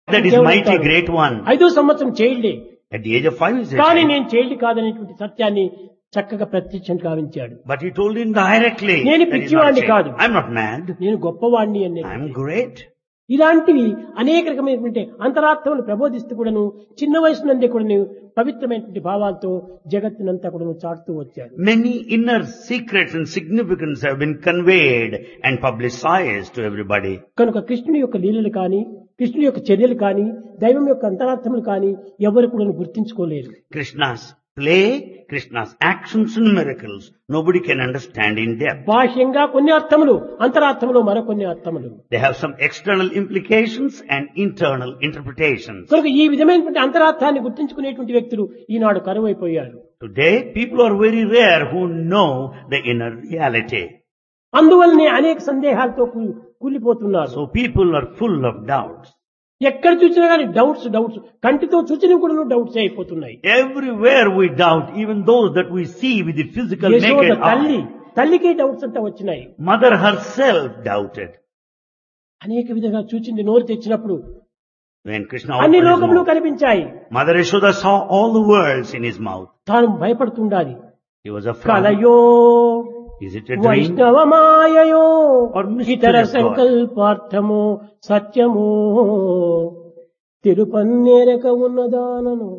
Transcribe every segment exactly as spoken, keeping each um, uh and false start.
that is mighty great one. ఐదో సంవత్సరం చైల్డే, At the age of five, he said, కానీ నేను చైల్డ్ కాదనేటువంటి సత్యాన్ని చక్కగా ప్రత్యక్షం గావించాడు. but he told him directly నేను that he's not పిచ్చివాడిని child. కాదు. I'm not mad. నేను గొప్పవాణ్ణి అనే I'm great. ఇలాంటివి అనేక రకమైనటువంటి అంతరార్థములు ప్రబోధిస్తూ కూడాను చిన్న వయసు నుండి కూడాను పవిత్రమైనటువంటి భావాలతో జగత్తునంతా కూడాను చాటుతూ వచ్చాడు. Many inner secrets and significance have been conveyed and publicized to everybody. కనుక కృష్ణుని యొక్క లీలలు కానీ, కృష్ణుని యొక్క చర్యలు కానీ, దైవం యొక్క అంతరార్థములు కానీ ఎవరు కూడా గుర్తించుకోలేరు. Krishna's play, Krishna's actions and miracles, nobody can understand in depth. బాహ్యంగా కొన్ని అర్థములు, అంతరార్థములు మరికొన్ని అర్థములు. They have some external implications and internal interpretations. కనుక ఈ విధమైనటువంటి అంతరార్థాన్ని గుర్తించుకునేటువంటి వ్యక్తులు ఈనాడు కరువైపోయారు. Today, people are very rare who know the inner reality. అందువల్లనే అనేక సందేహాలతో కూ- కూలిపోతున్నారు. So people are full of doubts. ఎక్కడ చూసినా కానీ డౌట్స్ డౌట్స్ కంటితో చూసిన కూడా డౌట్స్ అయిపోతున్నాయి. Everywhere we doubt, even those that we see with the physical Yashoda naked తల్లి eye. తల్లికే డౌట్స్ అంతా వచ్చినాయి. Mother herself doubted. అనేక విధంగా చూచింది నోరు తెచ్చినప్పుడు When Krishna అన్ని opened his లోకములు mouth, కనిపించాయి. Mother Yashoda saw all the worlds in his mouth. తాను భయపడుతుండాలి. He was afraid. కలయో Is it a dream? వైష్ణవమాయయో Or mystery ఇతర of God? సంకల్పార్థమో సత్యమో తిరుపన్నేరక ఉన్నదానను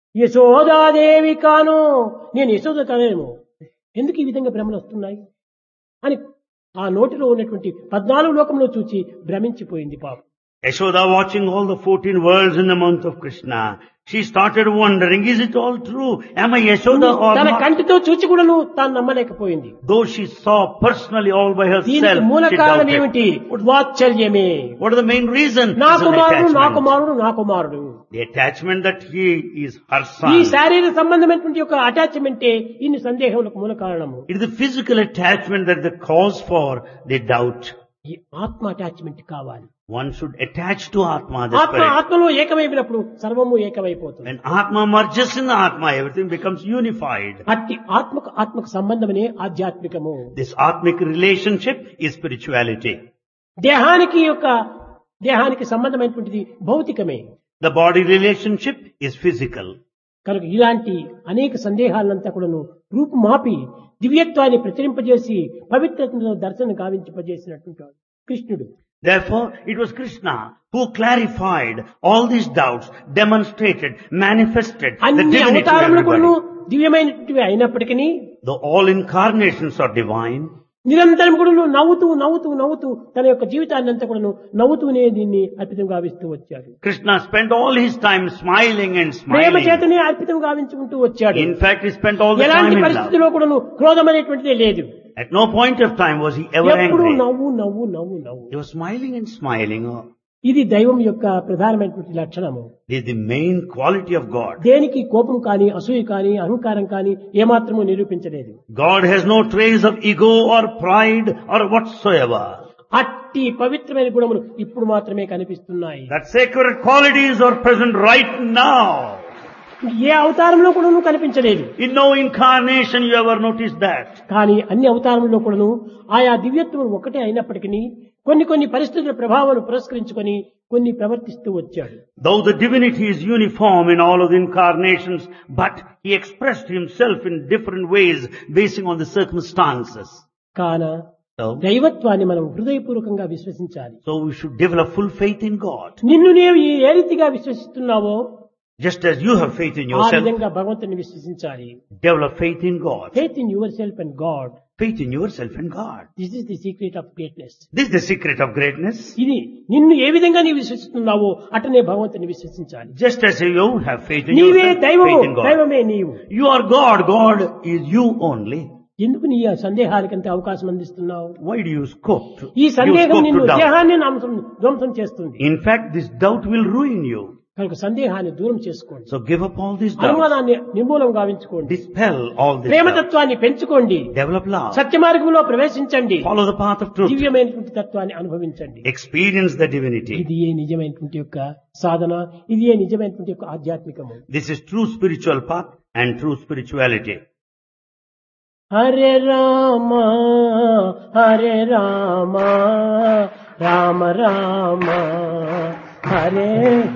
యశోదాదేవి కాను నేను యశోద కాదేమో, ఎందుకు ఈ విధంగా భ్రమలు వస్తున్నాయి అని ఆ నోటిలో ఉన్నటువంటి పద్నాలుగు లోకంలో చూచి భ్రమించిపోయింది పాపం. Yashoda, watching all the fourteen worlds in the month of Krishna, she started wondering, is it all true? Am I Yashoda or తన not? కంటితో చూచి కూడాను తాను నమ్మలేకపోయింది. Though she saw personally all by దీనికి herself, మూల she కారణం doubted. ఏమిటి? వాత్సల్యమే. What is the main reason? నా It's an కుమారుడు నా attachment. కుమారుడు నా కుమారుడు The attachment that he is her ఈ son. శారీరక సంబంధమైనటువంటి యొక్క అటాచ్మెంటే ఇన్ని సందేహములకు మూల కారణము. It is the physical attachment that the cause for the doubt. ఈ ఆత్మ అటాచ్మెంట్ కావాలి. One should attach to Atma, the ఆత్మ spirit. ఆత్మలో ఏకమైనప్పుడు సర్వము ఏకమైపోతుంది. When Atma merges in Atma, everything becomes unified. అట్టి ఆత్మకు ఆత్మకు సంబంధమనే ఆధ్యాత్మికము. This Atmic relationship is spirituality. దేహానికి యొక్క దేహానికి సంబంధమైనటువంటిది భౌతికమే. The body relationship is physical. కనుక ఇలాంటి అనేక సందేహాలంతా కూడాను రూపుమాపి దివ్యత్వాన్ని ప్రచురింపజేసి పవిత్రతను దర్శనం గావించపజేసినటువంటి వాడు కృష్ణుడు. Therefore, it was Krishna who clarified all these doubts, demonstrated, manifested the అన్ని divinity to అవతారములు కూడాను everybody. దివ్యమైనటువంటివి అయినప్పటికీ Though all incarnations are divine, నిరంతరం కూడా నవ్వుతూ నవ్వుతూ నవ్వుతూ తన యొక్క జీవితాన్ని అంతా కూడా నవ్వుతూనే దీన్ని అర్పితం గావిస్తూ వచ్చాడు. Krishna spent all his time smiling and Prema smiling. చేతనే అర్పితం గావించుకుంటూ వచ్చాడు. In fact, he spent all the time ఎలాంటి in love. పరిస్థితిలో కూడా క్రోధం అనేటువంటిదే లేదు. At no point of time was he ever ఎప్పుడు angry. నవ్వు నవ్వు నవ్వు నవ్వు. He was smiling and smiling. Oh, ఇది దైవం యొక్క ప్రధానమైనటువంటి లక్షణము. this is the main quality of God. దేనికి కోపం కానీ అసూయ కానీ అహంకారం కానీ ఏమాత్రము నిరూపించలేదు. God has no trace of ego or pride or whatsoever. అట్టి పవిత్రమైన గుణములు ఇప్పుడు మాత్రమే కనిపిస్తున్నాయి. That sacred qualities are present right now. ఏ అవతారంలో కూడాను కనిపించలేదు. In no incarnation you ever noticed that. కానీ అన్ని అవతారంలో కూడాను ఆయా దివ్యత్వం ఒకటే అయినప్పటికీ కొన్ని కొన్ని పరిస్థితుల ప్రభావాలు పురస్కరించుకొని కొన్ని ప్రవర్తిస్తూ వచ్చాడు. Though the divinity is uniform in all of the incarnations, but he expressed himself in different ways basing on the circumstances. కాన So, దైవత్వాన్ని మనం హృదయపూర్వకంగా విశ్వసించాలి. so we should develop full faith in God. నిన్ను నీవు ఏ రీతిగా విశ్వసిస్తున్నావో Just as you have faith in ఆ yourself, విధంగా భగవంతుని విశ్వసించాలి. develop faith in God. Faith in your self and God. Faith in yourself and God. This is the secret of greatness. This is the secret of greatness. ఇది నిన్ను ఏ విధంగా నీవు విశ్వసిస్తున్నావో అటనే భగవంతుని విశ్వసించాలి. Just as you have faith in నీవే yourself, దైవము, faith in God. దైవమే నీవు. You are God, God is you only. ఎందుకు నీ ఆ సందేహాలకంత అవకాశం అందిస్తున్నావు? Why do you scope to, ఈ you సందేహం scope నిన్ను to doubt? దేహాన్ని నామసం ధ్వంసం చేస్తుంది. In fact, this doubt will ruin you. కనుక సందేహాన్ని దూరం చేసుకోండి. So give up all these doubts. అనుమానాన్ని నిర్మూలం గావించుకోండి. Dispel all this doubt. ప్రేమతత్వాన్ని పెంచుకోండి. Develop love. సత్య మార్గంలో ప్రవేశించండి. Follow the path of truth. దివ్యమైనటువంటి తత్వాన్ని అనుభవించండి. Experience the divinity. ఇది ఏ నిజమైనటువంటి యొక్క సాధన, ఇది ఏ నిజమైనటువంటి యొక్క ఆధ్యాత్మికము. This is true spiritual path and true spirituality. Hare Rama Hare Rama Rama Rama Hare